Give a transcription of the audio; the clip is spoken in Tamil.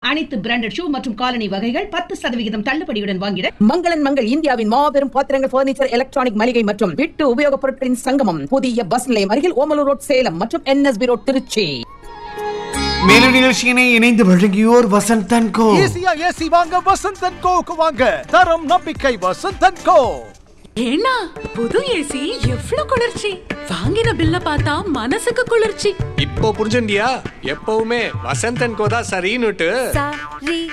அனைத்து பிராண்டட் ஷூ மற்றும் காலணி வகைகள் 10% தள்ளுபடியுடன் வாங்கிட மங்களன் மங்கள் இந்தியாவின் மாபெரும் பாத்திரங்கள் பர்னிச்சர் எலக்ட்ரானிக் மளிகை மற்றும் வீட்டு உபயோகப் பொருட்களின் சங்கமம். புதிய பஸ் நிலையம் அருகில் ஓமலூர் ரோட் சேலம் மற்றும் NSB ரோட் திருச்சி. மேலும் நிகழ்ச்சியினை இணைந்து வழங்கியோர் வசந்த் அண்ட் கோ. ஏசி வாங்க வசந்த் அண்ட் கோக்கு வாங்க. தரம் நம்பிக்கை வசந்த் அண்ட் கோ. ஏன்னா புது ஏசி எவ்வளவு குளிர்ச்சி! வாங்கின பில்ல பார்த்தா மனசுக்கு குளிர்ச்சி. இப்போ புரிஞ்சுண்டியா? எப்பவுமே வசந்த் அண்ட் கோ தான் சரின்னுட்டு.